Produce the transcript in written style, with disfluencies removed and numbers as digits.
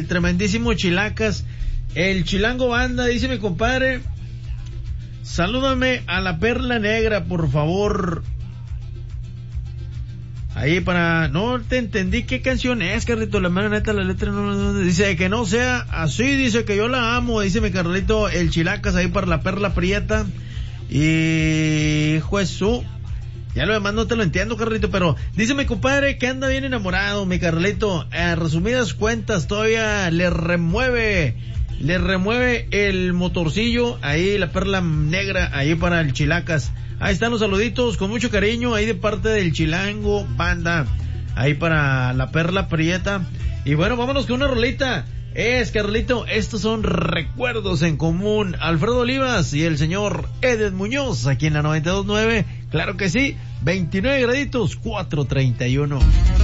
el tremendísimo Chilacas, el Chilango Banda. Dice mi compadre, salúdame a la Perla Negra, por favor. Ahí para... No te entendí qué canción es, Carlito. La mera neta, la letra no... Dice que no sea así, dice que yo la amo. Dice mi Carlito, el Chilacas ahí para la Perla Prieta. Y... Jesús. Ya lo demás no te lo entiendo, Carlito, pero... Dice mi compadre que anda bien enamorado, mi Carlito. A resumidas cuentas, todavía le remueve el motorcillo. Ahí la Perla Negra, ahí para el Chilacas. Ahí están los saluditos, con mucho cariño, ahí de parte del Chilango Banda, ahí para la Perla Prieta. Y bueno, vámonos con una rolita. Carlito, estos son recuerdos en común. Alfredo Olivas y el señor Edith Muñoz, aquí en la 92.9. Claro que sí, 29 graditos, 4:31.